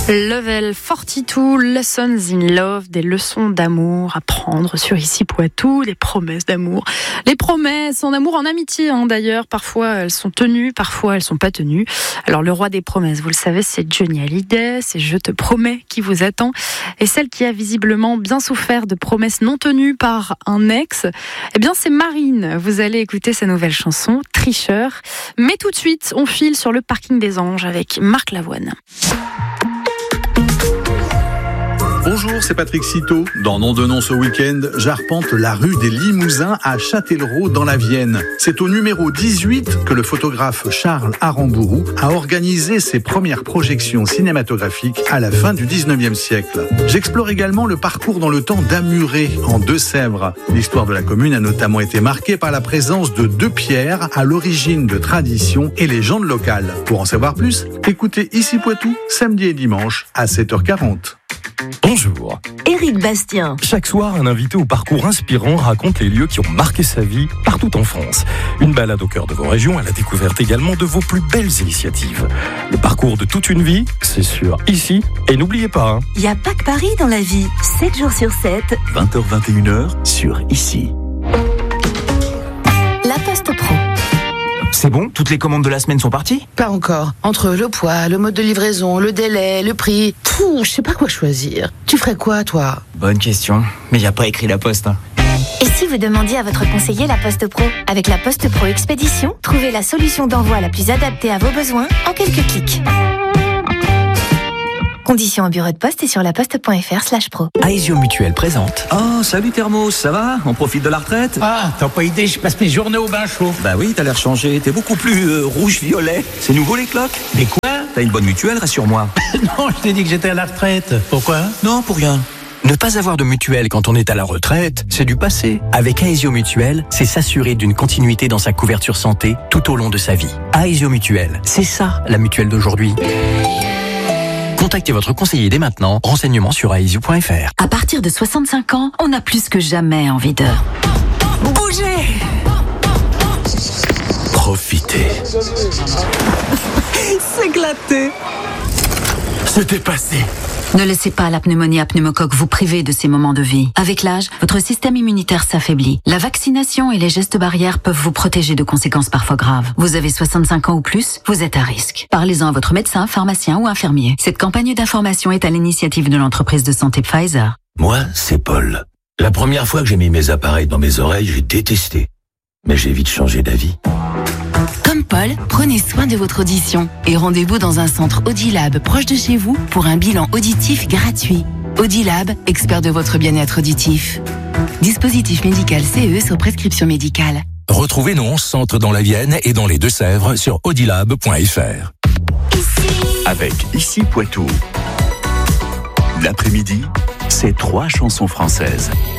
Level 42, Lessons in Love, des leçons d'amour à prendre sur Ici Poitou, des promesses d'amour. Les promesses en amour, en amitié d'ailleurs, parfois elles sont tenues, parfois elles sont pas tenues. Alors le roi des promesses, vous le savez, c'est Johnny Hallyday, c'est Je te promets qui vous attend. Et celle qui a visiblement bien souffert de promesses non tenues par un ex, eh bien c'est Marine. Vous allez écouter sa nouvelle chanson, Tricheur. Mais tout de suite, on file sur le parking des Anges avec Marc Lavoine. Bonjour, c'est Patrick Citeau. Dans Nom de Nom ce week-end, j'arpente la rue des Limousins à Châtellerault dans la Vienne. C'est au numéro 18 que le photographe Charles Aramburu a organisé ses premières projections cinématographiques à la fin du 19e siècle. J'explore également le parcours dans le temps d'Amuret, en Deux-Sèvres. L'histoire de la commune a notamment été marquée par la présence de deux pierres à l'origine de traditions et légendes locales. Pour en savoir plus, écoutez Ici Poitou, samedi et dimanche à 7h40. Bonjour. Éric Bastien. Chaque soir, un invité au parcours inspirant raconte les lieux qui ont marqué sa vie partout en France. Une balade au cœur de vos régions à la découverte également de vos plus belles initiatives. Le parcours de toute une vie, c'est sur Ici. Et n'oubliez pas, Il n'y a pas que Paris dans la vie. 7 jours sur 7. 20h-21h sur Ici. La Poste Pro. C'est bon? Toutes les commandes de la semaine sont parties? Pas encore. Entre le poids, le mode de livraison, le délai, le prix... je sais pas quoi choisir. Tu ferais quoi, toi? Bonne question. Mais y a pas écrit la Poste. Et si vous demandiez à votre conseiller La Poste Pro? Avec La Poste Pro Expédition, trouvez la solution d'envoi la plus adaptée à vos besoins en quelques clics. Conditions en bureau de poste et sur laposte.fr/pro. Aesio Mutuel présente. Oh, salut Thermos, ça va? On profite de la retraite? Ah, t'as pas idée, je passe mes journées au bain chaud. Bah oui, t'as l'air changé. T'es beaucoup plus rouge-violet. C'est nouveau les cloques? Mais quoi? T'as une bonne mutuelle, rassure-moi. Non, je t'ai dit que j'étais à la retraite. Pourquoi? Non, pour rien. Ne pas avoir de mutuelle quand on est à la retraite, c'est du passé. Avec Aesio Mutuel, c'est s'assurer d'une continuité dans sa couverture santé tout au long de sa vie. Aesio Mutuel, c'est ça la mutuelle d'aujourd'hui. Contactez votre conseiller dès maintenant. Renseignements sur aesio.fr. À partir de 65 ans, on a plus que jamais envie de... bouger. Profitez. S'éclater. C'était passé. Ne laissez pas la pneumonie à pneumocoque vous priver de ces moments de vie. Avec l'âge, votre système immunitaire s'affaiblit. La vaccination et les gestes barrières peuvent vous protéger de conséquences parfois graves. Vous avez 65 ans ou plus, vous êtes à risque. Parlez-en à votre médecin, pharmacien ou infirmier. Cette campagne d'information est à l'initiative de l'entreprise de santé Pfizer. Moi, c'est Paul. La première fois que j'ai mis mes appareils dans mes oreilles, j'ai détesté. Mais j'ai vite changé d'avis. Comme Paul, prenez soin de votre audition et rendez-vous dans un centre Audilab proche de chez vous pour un bilan auditif gratuit. Audilab, expert de votre bien-être auditif. Dispositif médical CE sur prescription médicale. Retrouvez nos 11 centres dans la Vienne et dans les Deux-Sèvres sur audilab.fr. Avec Ici Poitou. L'après-midi, c'est 3 chansons françaises.